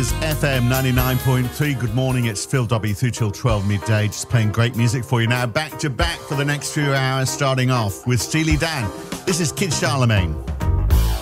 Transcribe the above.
is FM 99.3. Good morning, it's Phil W. through till 12 midday. Just playing great music for you now. Back to back for the next few hours, starting off with Steely Dan. This is Kid Charlemagne.